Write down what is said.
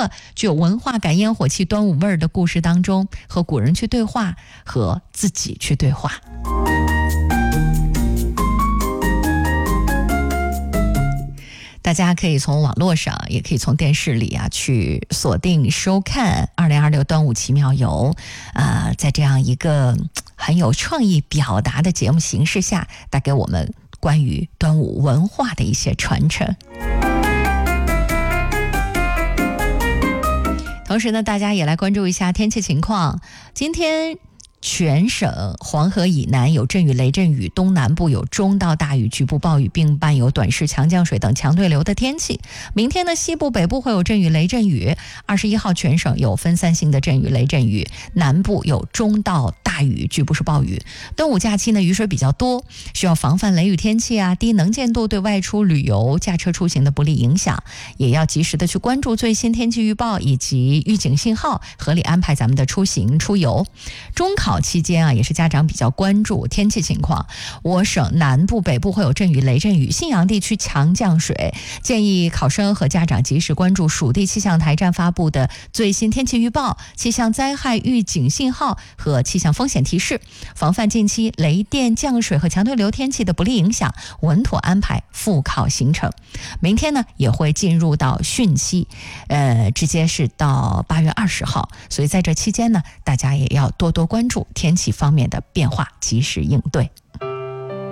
个具有文化感、烟火气、端午味儿的故事当中，和古人去对话，和自己去对话。大家可以从网络上，也可以从电视里去锁定收看2026端午奇妙游。在这样一个很有创意表达的节目形式下，带给我们关于端午文化的一些传承。同时呢，大家也来关注一下天气情况。今天全省黄河以南有阵雨雷阵雨，东南部有中到大雨，局部暴雨，并伴有短时强降水等强对流的天气。明天呢，西部北部会有阵雨雷阵雨，21号全省有分散性的阵雨雷阵雨，南部有中到大雨，局部是暴雨。端午假期呢，雨水比较多，需要防范雷雨天气低能见度对外出旅游、驾车出行的不利影响，也要及时的去关注最新天气预报以及预警信号，合理安排咱们的出行出游。中考期间也是家长比较关注天气情况。我省南部北部会有阵雨雷阵雨，信阳地区强降水，建议考生和家长及时关注属地气象台站发布的最新天气预报、气象灾害预警信号和气象风险提示，防范近期雷电降水和强对流天气的不利影响，稳妥安排复考行程。明天呢，也会进入到汛期，直接是到8月20号，所以在这期间呢，大家也要多多关注天气方面的变化，及时应对。